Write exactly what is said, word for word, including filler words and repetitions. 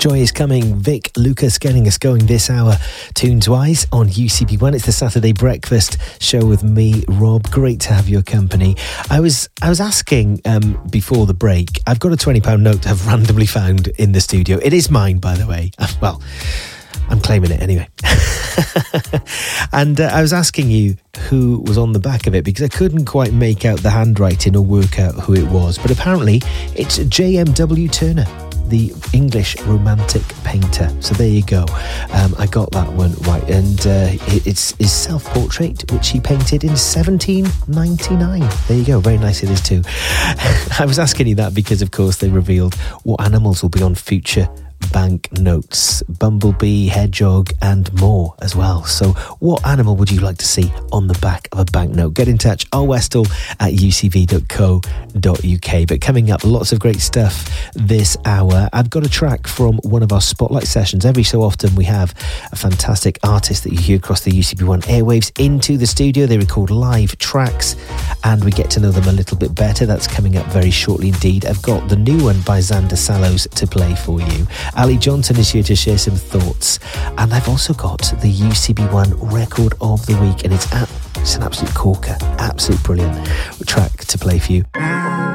Joy is coming. Vic Lucas getting us going this hour, tunes-wise, on U C B one. It's the Saturday Breakfast Show with me, Rob. Great to have your company. I was I was asking um, before the break, I've got a twenty pound note I've randomly found in the studio. It is mine, by the way. Well, I'm claiming it anyway. And uh, I was asking you who was on the back of it because I couldn't quite make out the handwriting or work out who it was. But apparently it's J M W Turner, the English romantic painter. So there you go. Um, I got that one right. And uh, it, it's his self-portrait, which he painted in seventeen ninety-nine. There you go. Very nice it is too. I was asking you that because, of course, they revealed what animals will be on future bank notes: bumblebee, hedgehog and more as well. So what animal would you like to see on the back of a banknote? Get in touch, r westall at u c v dot co dot u k. But coming up, lots of great stuff this hour. I've got a track from one of our spotlight sessions. Every so often we have a fantastic artist that you hear across the U C B one airwaves into the studio. They record live tracks and we get to know them a little bit better. That's coming up very shortly indeed. I've got the new one by Xander Sallows to play for you. Ali Johnson is here to share some thoughts. And I've also got the U C B one Record of the Week, and it's, at, it's an absolute corker, absolute brilliant track to play for you.